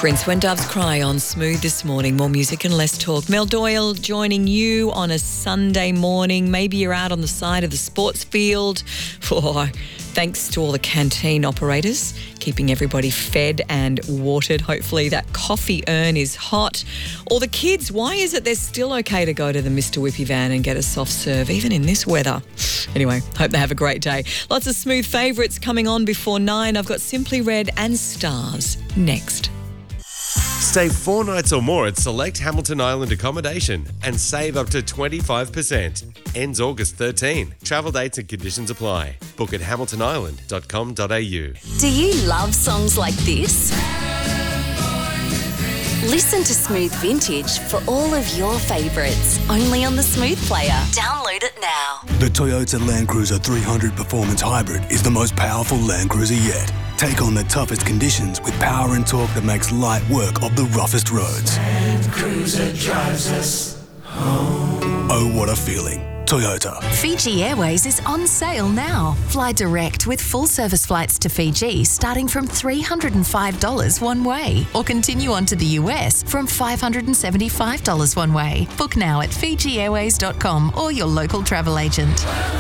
Prince, When Doves Cry on Smooth this morning. More music and less talk. Mel Doyle joining you on a Sunday morning. Maybe you're out on the side of the sports field. Thanks to all the canteen operators, keeping everybody fed and watered. Hopefully that coffee urn is hot. Or the kids, why is it they're still okay to go to the Mr. Whippy van and get a soft serve, even in this weather? Anyway, hope they have a great day. Lots of smooth favourites coming on before 9. I've got Simply Red and Stars next. Stay 4 nights or more at select Hamilton Island accommodation and save up to 25%. Ends August 13. Travel dates and conditions apply. Book at hamiltonisland.com.au. Do you love songs like this? Listen to Smooth Vintage for all of your favourites, only on the Smooth Player. Download it now. The Toyota Land Cruiser 300 Performance Hybrid is the most powerful Land Cruiser yet. Take on the toughest conditions with power and torque that makes light work of the roughest roads. Land Cruiser drives us home. Oh, what a feeling. Toyota. Fiji Airways is on sale now. Fly direct with full service flights to Fiji starting from $305 one way, or continue on to the US from $575 one way. Book now at FijiAirways.com or your local travel agent.